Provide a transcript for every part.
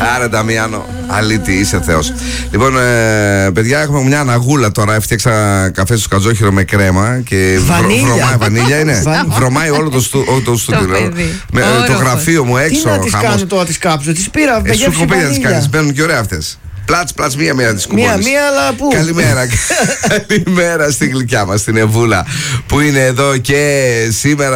Άρα, Νταμιάνο, αλήτη, είσαι Θεός. Λοιπόν, παιδιά, έχουμε μια αναγούλα τώρα. Έφτιαξα καφέ στο σκατζόχυρο με κρέμα και βρωμάει. Βανίλια είναι. Βρωμάει όλο το στούντιο. Το γραφείο μου έξω. Τι να τις κάνω τώρα τις κάψω, τις πήρα. Σου έχω πει να τις κάνεις. Μπαίνουν και ωραία αυτές. Πλάτς, μία μέρα της κουμπώνεις. Μία, αλλά πού? Καλημέρα. Καλημέρα στην γλυκιά μας, την Εβούλα, που είναι εδώ και σήμερα.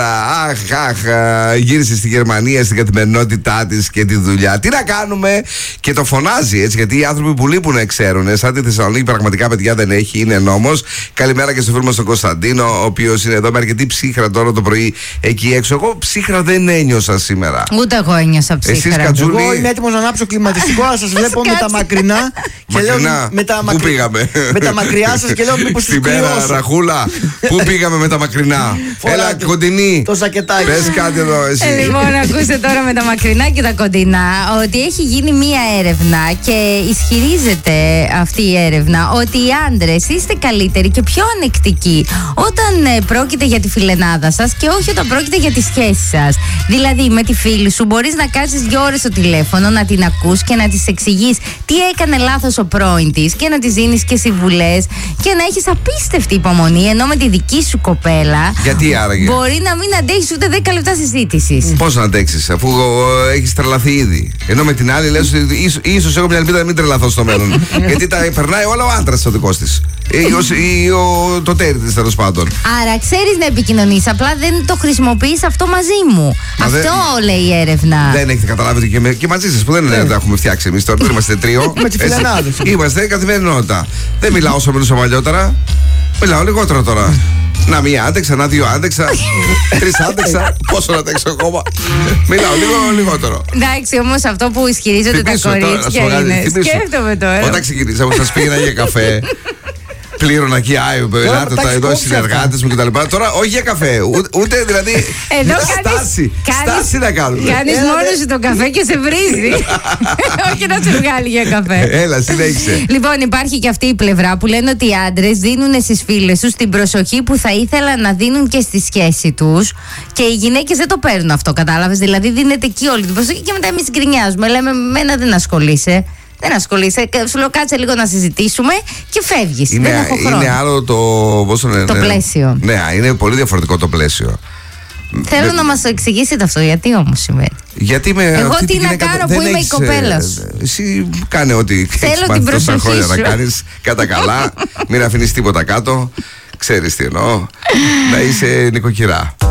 Γύρισε στη Γερμανία, στην καθημερινότητά της και τη δουλειά. Τι να κάνουμε? Και το φωνάζει έτσι, γιατί οι άνθρωποι που λείπουν ξέρουν. Σαν τη Θεσσαλονίκη, πραγματικά, παιδιά, δεν έχει, είναι νόμος. Καλημέρα και στο φίλο μας τον Κωνσταντίνο, ο οποίος είναι εδώ με αρκετή ψύχρα τώρα το πρωί εκεί έξω. Εγώ ψύχρα δεν ένιωσα σήμερα. Ούτε εγώ ένιωσα ψύχρα. Εγώ είμαι έτοιμος να ανάψω κλιματιστικό, αλλά σας βλέπω με τα μακρινά. Και λέω, πού πήγαμε? Με τα μακριά σας και λέω μήπως στην πέρα, Ραχούλα, πού πήγαμε με τα μακρινά? Έλα, κοντινή. Το σακετάκι. Πες κάτι εδώ εσύ. Λοιπόν, ακούστε τώρα με τα μακρινά και τα κοντινά ότι έχει γίνει μία έρευνα και ισχυρίζεται αυτή η έρευνα ότι οι άντρες είστε καλύτεροι και πιο ανεκτικοί όταν πρόκειται για τη φιλενάδα σας και όχι όταν πρόκειται για τη σχέση σας. Δηλαδή, με τη φίλη σου μπορείς να κάτσεις 2 ώρες στο τηλέφωνο, να την ακούς και να της εξηγείς τι έκανε λάθος ο πρώην της και να της δίνεις και συμβουλές και να έχεις απίστευτη υπομονή, ενώ με τη δική σου κοπέλα γιατί άραγε μπορεί να μην αντέχεις ούτε 10 λεπτά συζήτησης. Πώς να αντέξεις αφού έχεις τρελαθεί ήδη? Ενώ με την άλλη λες ότι ίσως έχω μια ελπίδα να μην τρελαθώ στο μέλλον. Γιατί τα περνάει όλα ο άντρας ο δικός της ή το τέρι της, τέλος πάντων. Άρα ξέρεις να επικοινωνείς, απλά δεν το χρησιμοποιείς αυτό μαζί μου. Αυτό λέει η έρευνα. Δεν έχετε καταλάβει και μαζί σας που δεν τα έχουμε φτιάξει εμείς τώρα, δεν είμαστε τρίο. Με τις φιλενάδες. Είμαστε καθημερινότητα. Δεν μιλάω όσο μιλούσα παλιότερα. Μιλάω λιγότερο τώρα. Να, 1 άντεξα, να 2 άντεξα, 3 άντεξα. Πόσο να αντέξω ακόμα? Μιλάω λιγότερο. Εντάξει, όμως αυτό που ισχυρίζονται τα κορίτσια είναι. Σκέφτομαι τώρα. Όταν ξεκινήσαμε, σας πήγαινα για καφέ. Πλήρωνα εκεί, ελάτε εδώ οι συνεργάτες μου κτλ. Τώρα όχι για καφέ, ούτε δηλαδή. Στάση να κάνουμε. Κάνεις μόνο σου τον καφέ και σε βρίζει. Όχι να σε βγάλει για καφέ. Έλα, συνέχισε. Λοιπόν, υπάρχει και αυτή η πλευρά που λένε ότι οι άντρες δίνουν στις φίλες τους την προσοχή που θα ήθελαν να δίνουν και στη σχέση τους. Και οι γυναίκες δεν το παίρνουν αυτό, κατάλαβες? Δηλαδή δίνεται εκεί όλη την προσοχή και μετά εμείς γκρινιάζουμε. Λέμε, μένα δεν ασχολείσαι. Δεν ασχολείσαι. Σου λέω κάτσε λίγο να συζητήσουμε και φεύγεις. Δεν έχω χρόνο. Είναι άλλο το πλαίσιο. Ναι, είναι πολύ διαφορετικό το πλαίσιο. Θέλω να μας το εξηγήσετε αυτό, γιατί όμως συμβαίνει? Γιατί εγώ τι να κάνω που είμαι η κοπέλα σου? Εσύ κάνε ό,τι θέλω την προσοχή χρόνια σου να κάνεις. Κατά καλά, μην αφήνεις τίποτα κάτω. Ξέρεις τι εννοώ. Να είσαι νοικοκυρά.